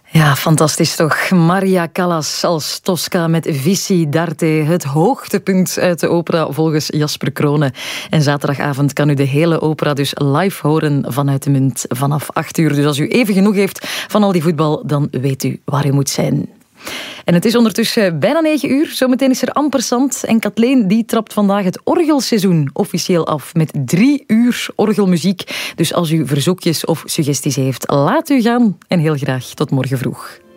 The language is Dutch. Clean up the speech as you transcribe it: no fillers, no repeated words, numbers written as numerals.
Ja, fantastisch toch. Maria Callas als Tosca met Vici d'arte. Het hoogtepunt uit de opera volgens Jasper Kronen. En zaterdagavond kan u de hele opera dus live horen vanuit de Munt vanaf 8:00. Dus als u even genoeg heeft van al die voetbal, dan weet u waar u moet zijn. En het is ondertussen bijna 9:00. Zometeen is er Ampersand. En Kathleen die trapt vandaag het orgelseizoen officieel af met 3 uur orgelmuziek. Dus als u verzoekjes of suggesties heeft, laat u gaan. En heel graag tot morgen vroeg.